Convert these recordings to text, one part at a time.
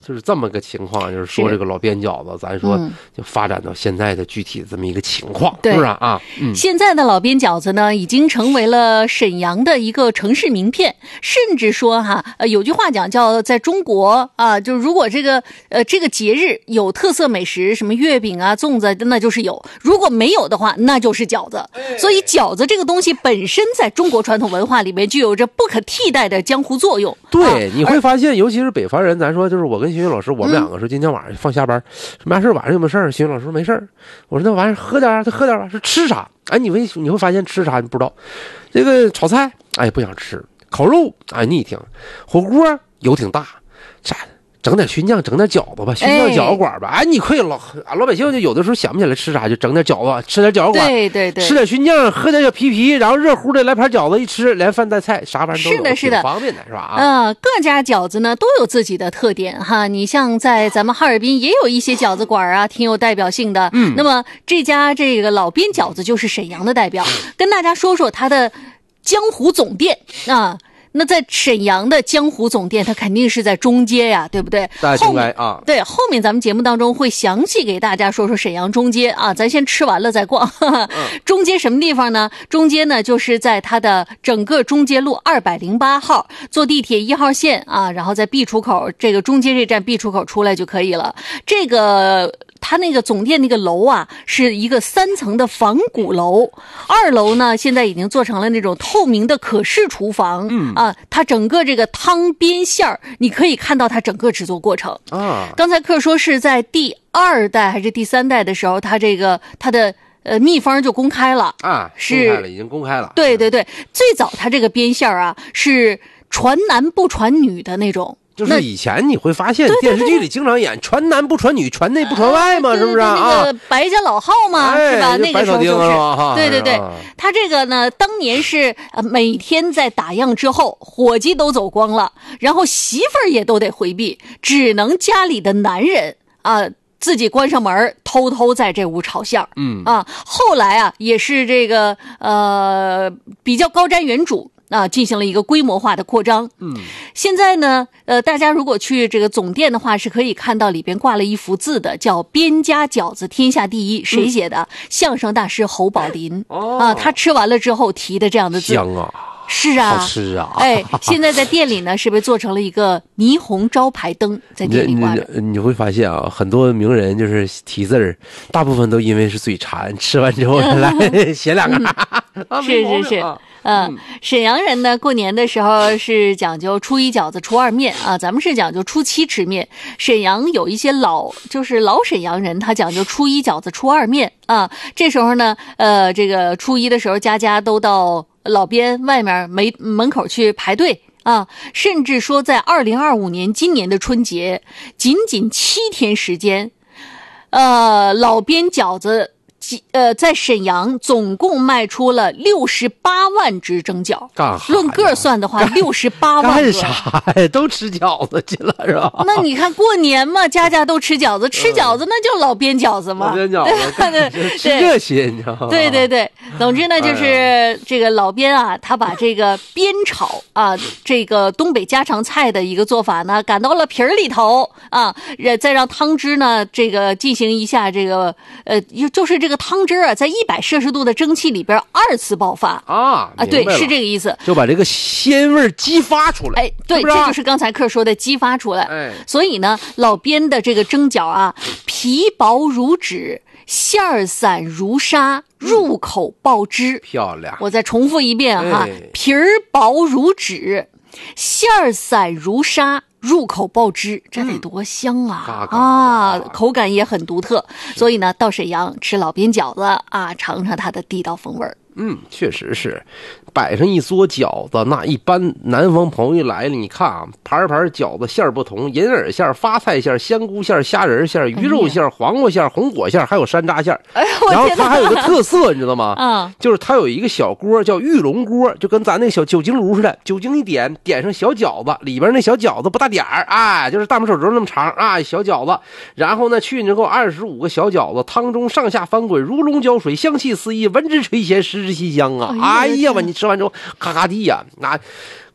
就是这么个情况，就是说这个老边饺子，咱说就发展到现在的具体这么一个情况，是不是啊？ 现在的老边饺子呢，已经成为了沈阳的一个城市名片，甚至说有句话讲叫在中国啊，就如果这个节日有特色美食，什么月饼啊、粽子，那就是有；如果没有的话，那就是饺子。所以饺子这个东西本身在中国传统文化里面具有着不可替代的江湖作用。 对，你会发现，尤其是北方人，咱说就是我跟邢云老师，我们两个说今天晚上放下班，没啥事，晚上有没有事儿？邢云老师说没事儿。我说那晚上喝点啊，他喝点吧，是吃啥？哎，你会发现吃啥你不知道，这个炒菜哎不想吃，烤肉哎腻挺，火锅油挺大，啥？整点熏酱，整点饺子吧，熏酱饺子馆吧。哎，你可以老百姓就有的时候想不起来吃啥，就整点饺子，吃点饺子馆， 对， 吃点熏酱，喝点小皮，然后热乎的来盘饺子一吃，连饭带菜，啥玩意都有， 是的， 方便的是吧？ 各家饺子呢都有自己的特点哈。你像在咱们哈尔滨也有一些饺子馆啊，挺有代表性的。那么这家这个老边饺子就是沈阳的代表，跟大家说说它的江湖总店啊。那在沈阳的江湖总店，它肯定是在中街呀，对不对？ 后面啊， 对，后面咱们节目当中会详细给大家说说沈阳中街啊，咱先吃完了再逛。中街什么地方呢？中街呢，就是在它的整个中街路208号，坐地铁1号线啊，然后在 B 出口，这个中街这站 B 出口出来就可以了。这个它那个总店那个楼啊，是一个3层的仿古楼，2楼呢现在已经做成了那种透明的可视厨房。它整个这个汤边馅儿，你可以看到它整个制作过程啊。刚才客说是在第2代还是第3代的时候，它的秘方就公开了啊， 已经公开了。 对，最早它这个边馅儿啊是传男不传女的那种。 就是以前你会发现电视剧里经常演传男不传女，传内不传外嘛，是不是啊？ 那个白家老号嘛，是吧？那个时候就是对，他这个呢，当年是每天在打烊之后，伙计都走光了，然后媳妇儿也都得回避，只能家里的男人啊自己关上门，偷偷在这屋炒馅儿。后来啊，也是这个比较高瞻远瞩。进行了一个规模化的扩张。现在呢，大家如果去这个总店的话，是可以看到里边挂了一幅字的，叫“边家饺子天下第一”，谁写的？相声大师侯宝林。他吃完了之后提的这样的字。 香啊！ 是啊， 好吃啊！ 哎，现在在店里呢，是不是做成了一个霓虹招牌灯在店里挂着？ 你会发现啊，很多名人就是题字儿，大部分都因为是嘴馋，吃完之后来写两个。 是。沈阳人呢，过年的时候是讲究初一饺子，初二面啊，咱们是讲究初七吃面。沈阳有一些老沈阳人，他讲究初一饺子，初二面啊。这时候呢，这个初一的时候，家家都到老边外面门口去排队啊，甚至说在2025年今年的春节，仅7天时间，老边饺子。在沈阳总共卖出了68万只蒸饺，论个算的话，68万个。 干啥呀？都吃饺子去了是吧？ 那你看过年嘛，家家都吃饺子，吃饺子那就老边饺子嘛。 老边饺子，吃这些你知道吗？ 对，总之呢，就是这个老边啊，他把这个边炒啊，这个东北家常菜的一个做法呢，赶到了皮儿里头啊，再让汤汁呢，这个进行一下这个就是这个汤汁啊，在100摄氏度的蒸汽里边2次爆发对，是这个意思， 就把这个鲜味激发出来。 哎，对，这就是刚才客说的激发出来。所以呢，老边的这个蒸饺啊，皮薄如纸，馅儿散如沙，入口爆汁。 漂亮！ 我再重复一遍哈，皮儿薄如纸，馅儿散如沙。入口爆汁，这得多香啊！口感也很独特，所以呢，到沈阳吃老边饺子啊，尝尝它的地道风味儿。 确实是，摆上一桌饺子，那一般南方朋友一来了，你看啊，盘盘饺子馅儿不同，银耳馅、发菜馅、香菇馅、虾仁馅、鱼肉馅、黄瓜馅、红果馅，还有山楂馅。然后它还有个特色，你知道吗？就是它有一个小锅叫玉龙锅，就跟咱那个小酒精炉似的，酒精一点，点上小饺子，里边那小饺子不大点儿啊，就是大拇手指那么长啊，小饺子。然后呢，去之后25个小饺子，汤中上下翻滚，如龙搅水，香气四溢，闻之垂涎，食之馨香啊！哎呀，你吃完之后咔咔地呀，那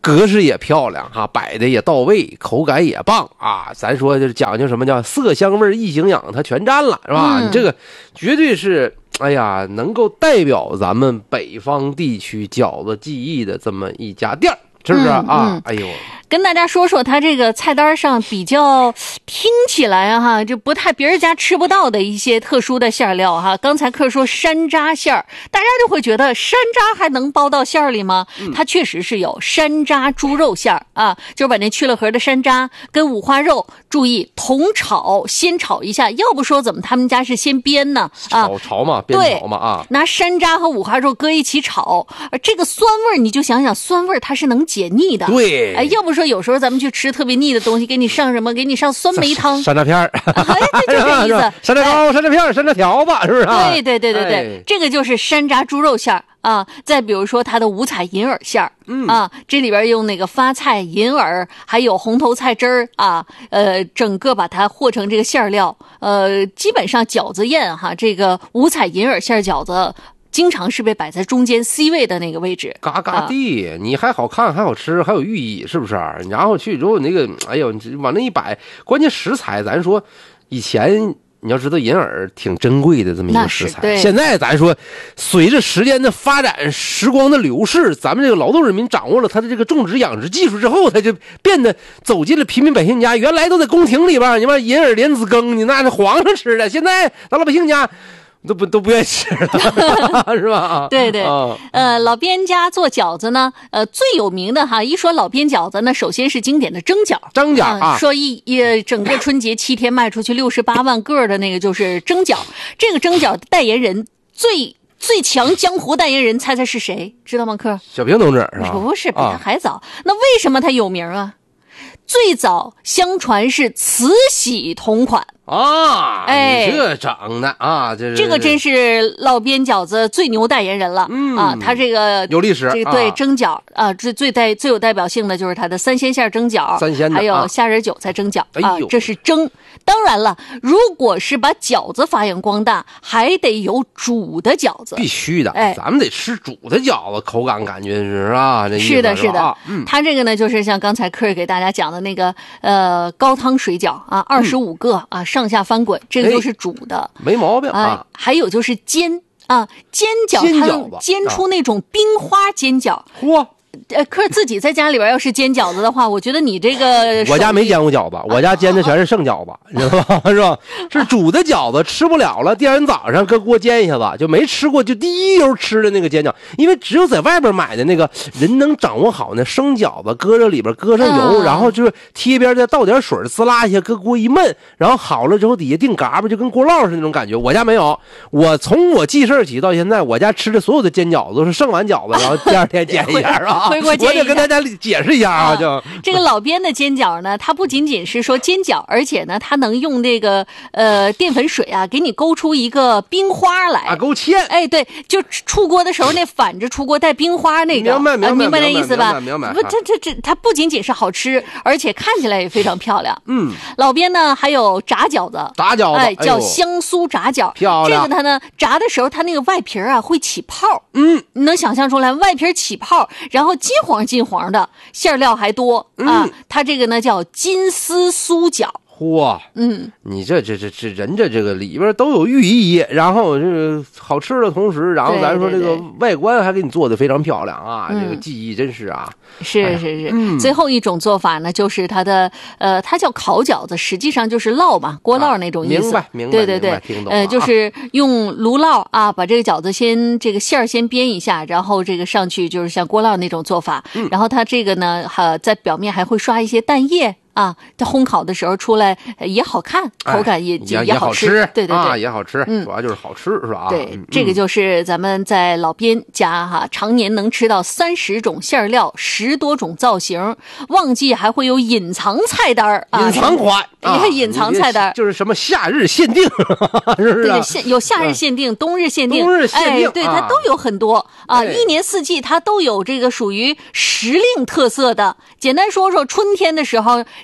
格式也漂亮哈，摆的也到位，口感也棒啊！咱说就是讲究什么叫色香味异形养，它全占了是吧？你这个绝对是，哎呀，能够代表咱们北方地区饺子技艺的这么一家店，是不是啊？哎呦。 跟大家说说它这个菜单上比较听起来哈，就不太别人家吃不到的一些特殊的馅料哈。刚才客说山楂馅儿，大家就会觉得山楂还能包到馅儿里吗？它确实是有山楂猪肉馅儿啊，就是把那去了核的山楂跟五花肉，注意同炒，先炒一下，要不说怎么他们家是先煸呢？啊， 炒嘛，煸炒嘛啊， 拿山楂和五花肉搁一起炒，这个酸味你就想想，酸味它是能解腻的。 对， 哎，要不说有时候咱们去吃特别腻的东西，给你上什么？给你上酸梅汤、 山楂片儿， 哎，就这意思。 山楂糕、山楂片、山楂条子，是不是？ 对，这个就是山楂猪肉馅儿啊。再比如说它的五彩银耳馅儿，啊，这里边用那个发菜、银耳，还有红头菜汁儿啊，整个把它和成这个馅料，基本上饺子宴哈，这个五彩银耳馅饺子。经常是被摆在中间 C 位的那个位置， 嘎嘎地，你还好看，还好吃，还有寓意，是不是？然后去之后那个，哎呦，你往那一摆，关键食材，咱说以前你要知道银耳挺珍贵的这么一个食材，现在咱说随着时间的发展，时光的流逝，咱们这个劳动人民掌握了他的这个种植养殖技术之后，他就变得走进了平民百姓家。原来都在宫廷里边，你把银耳莲子羹，你那是皇上吃的，现在咱老百姓家。都不愿意吃了，是吧？ 对，老边家做饺子呢，最有名的哈，一说老边饺子呢，首先是经典的蒸饺，说整个春节7天卖出去68万个的那个就是蒸饺，这个蒸饺的代言人最强江湖代言人，猜是谁？知道吗？客小平同志是吧？ 不是，比他还早。那为什么他有名啊？最早相传是慈禧同款。 你这整的啊， 这个真是老边饺子最牛代言人了。他这个有历史， 这个对蒸饺啊，最有代表性的就是他的三鲜馅蒸饺，还有虾仁韭菜蒸饺啊，这是蒸。当然了，如果是把饺子发扬光大，还得有煮的饺子， 必须的。咱们得吃煮的饺子，口感感觉是啊， 是的。他这个呢，就是像刚才客给大家讲的那个高汤水饺啊，25个啊。上下翻滚，这个就是煮的， 没毛病啊。 还有就是煎啊，煎饺它能煎出那种冰花煎饺。 嚯！ 可是自己在家里边要是煎饺子的话，我觉得你这个我家没煎过饺子，我家煎的全是剩饺子，你知道吧？是吧？是煮的饺子吃不了了，第二天早上搁锅煎一下子，就没吃过就第一油吃的那个煎饺，因为只有在外边买的那个人能掌握好那生饺子，搁这里边搁上油，然后就是贴边再倒点水，滋啦一下搁锅一焖，然后好了之后底下定嘎巴，就跟锅烙似的那种感觉。我家没有，我从我记事起到现在，我家吃的所有的煎饺子都是剩完饺子，然后第二天煎一下啊。我得跟大家解释一下啊，就这个老边的煎饺呢，它不仅仅是说煎饺，而且呢，它能用这个淀粉水啊，给你勾出一个冰花来啊，勾芡。 哎，对，就出锅的时候那反着出锅带冰花那个，明白那意思吧？ 明白。 不，它不仅仅是好吃，而且看起来也非常漂亮。老边呢还有炸饺子，哎，叫香酥炸饺， 漂亮。 这个它呢炸的时候，它那个外皮啊会起泡，你能想象出来，外皮起泡。然后金黄的馅料还多啊，它这个呢叫金丝酥饺。 嚯，你这人这个里边都有寓意，然后这个好吃的同时，然后咱说这个外观还给你做的非常漂亮啊，这个技艺真是啊， 是。最后一种做法呢，就是它的它叫烤饺子，实际上就是烙嘛，锅烙那种意思。 明白， 对， 听懂就是用炉烙啊，把这个饺子先这个馅儿先煸一下，然后这个上去就是像锅烙那种做法，然后它这个呢在表面还会刷一些蛋液。啊，它烘烤的时候出来也好看，口感也好吃，对啊，也好吃，主要就是好吃是吧？ 对，这个就是咱们在老边家哈，常年能吃到30种馅料，10多种造型，旺季还会有隐藏菜单啊， 隐藏款， 隐藏菜单就是什么夏日限定，是不是？ 对，有夏日限定、冬日限定，对，它都有很多啊，一年四季它都有这个属于时令特色的。简单说说，春天的时候，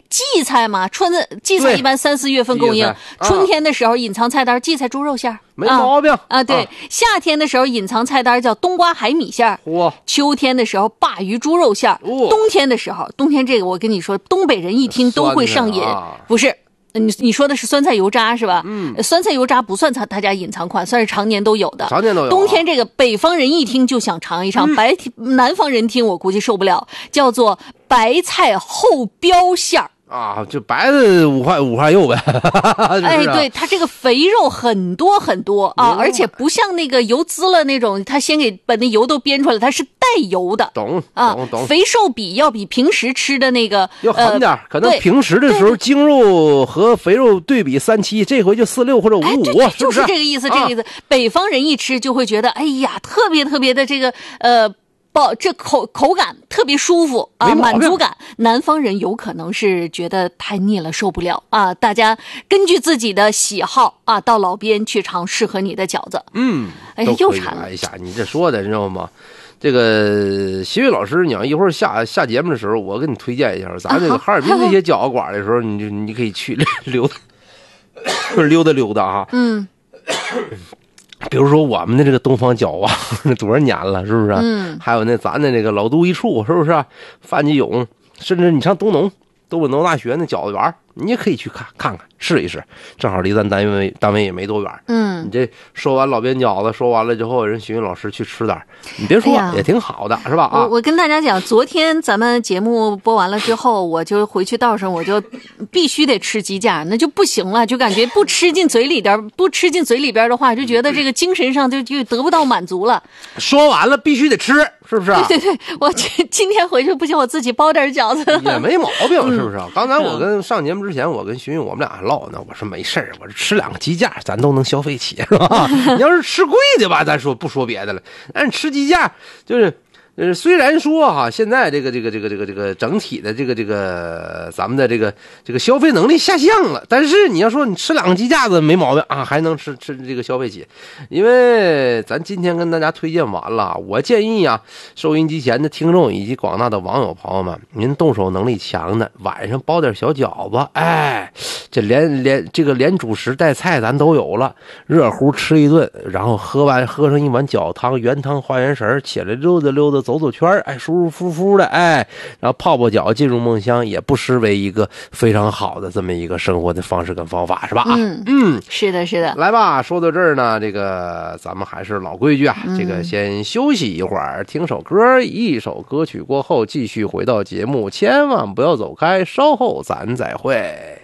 荠菜嘛，荠菜一般3、4月份供应，春天的时候隐藏菜单荠菜猪肉馅儿， 没毛病啊。对，夏天的时候隐藏菜单叫冬瓜海米馅儿，秋天的时候鲅鱼猪肉馅儿，冬天的时候，冬天这个我跟你说，东北人一听都会上瘾，不是。你说的是酸菜油渣是吧？酸菜油渣不算他家隐藏款，算是常年都有的。 常年都有。 冬天这个北方人一听就想尝一尝，南方人听我估计受不了，叫做白菜后标馅儿。 啊，就白的五花肉呗。 哎，对，它这个肥肉很多很多啊，而且不像那个油滋了那种，它先把那油都煸出来，它是带油的。 懂。 肥瘦比要比平时吃的那个要狠点，可能平时的时候精肉和肥肉对比3:7，这回就4:6或者5:5， 就是这个意思，这个意思。北方人一吃就会觉得，哎呀，特别特别的这个这口感特别舒服啊，满足感。南方人有可能是觉得太腻了，受不了啊。大家根据自己的喜好啊，到老边去尝适合你的饺子。哎呀，又馋了。 哎呀，你这说的你知道吗？这个徐老师，你要一会儿下节目的时候，我给你推荐一下，咱这个哈尔滨这些饺子馆的时候，你可以去溜达啊。比如说我们的这个东方饺子，多少年了，是不是？还有咱的那个老杜一处，是不是？范继勇，甚至你上东北农大学那饺子园，你也可以去看看试一试，正好离咱单位也没多远。你这说完老边饺子，说完了之后，人徐云老师去吃点，你别说，也挺好的，是吧？啊， 我跟大家讲，昨天咱们节目播完了之后，我就回去道上，我就必须得吃鸡架，那就不行了，就感觉不吃进嘴里边的话，就觉得这个精神上就得不到满足了。 说完了必须得吃，是不是？ 对，我今天回去不行，我自己包点饺子也没毛病，是不是？刚才我跟上节目之前，我跟徐云我们俩还唠呢，我说没事儿，我说吃2个鸡架咱都能消费起，是吧？你要是吃贵的吧，咱不说别的了，但是吃鸡架就是虽然说哈，现在这个整体的这个咱们的这个消费能力下降了，但是你要说你吃2个鸡架子没毛病啊，还能吃这个消费起。因为咱今天跟大家推荐完了，我建议啊，收音机前的听众以及广大的网友朋友们，您动手能力强的，晚上包点小饺子，哎，这连主食带菜咱都有了，热乎吃一顿，然后喝上一碗饺汤，原汤化原食，起来溜达走圈，哎，舒舒服服的，哎，然后泡脚进入梦乡，也不失为一个非常好的这么一个生活的方式跟方法，是吧？ 是的。 来吧，说到这儿呢，这个咱们还是老规矩啊，这个先休息一会儿，听首歌，一首歌曲过后继续回到节目，千万不要走开，稍后咱再会。